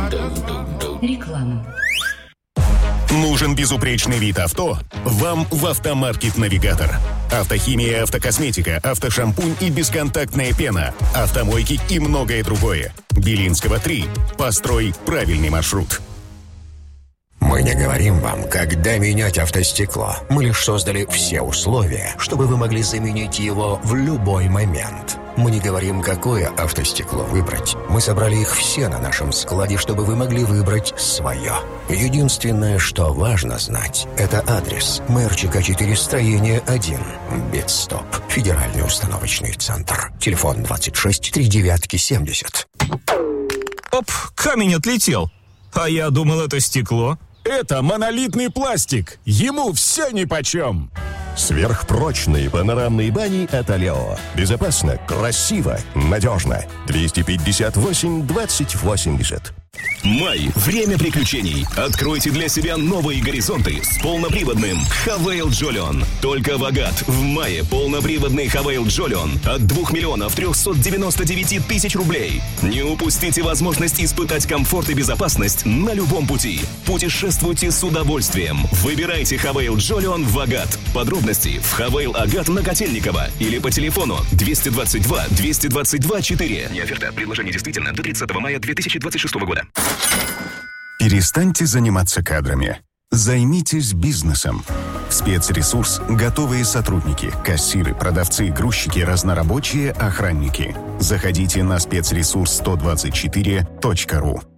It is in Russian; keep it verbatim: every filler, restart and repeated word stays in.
Реклама. Нужен безупречный вид авто? Вам в «Автомаркет Навигатор». Автохимия, автокосметика, автошампунь и бесконтактная пена, автомойки и многое другое. Белинского, три. Построй правильный маршрут. Мы не говорим вам, когда менять автостекло. Мы лишь создали все условия, чтобы вы могли заменить его в любой момент. Мы не говорим, какое автостекло выбрать. Мы собрали их все на нашем складе, чтобы вы могли выбрать свое. Единственное, что важно знать, это адрес. Мэр ЧК четыре, строение один. Битстоп. Федеральный установочный центр. Телефон двадцать шесть три девятки семьдесят. Оп, камень отлетел. А я думал, это стекло. Это монолитный пластик. Ему все нипочем. Сверхпрочные панорамные бани от Алео. Безопасно, красиво, надежно. двести пятьдесят восемь двадцать восемьдесят. Май – время приключений. Откройте для себя новые горизонты с полноприводным Хавейл Джолион. Только в Агат в мае полноприводный Хавейл Джолион от двух миллионов трехсот девяноста девяти тысяч рублей. Не упустите возможность испытать комфорт и безопасность на любом пути. Путешествуйте с удовольствием. Выбирайте Хавейл Джолион в Агат. Подробности в Хавейл Агат на Котельниково или по телефону двести двадцать два двести двадцать два четыре. Не оферта. Предложение действительно до тридцатого мая две тысячи двадцать шестого года. Перестаньте заниматься кадрами. Займитесь бизнесом. Спецресурс – готовые сотрудники, кассиры, продавцы, грузчики, разнорабочие, охранники. Заходите на спецресурс сто двадцать четыре точка ру.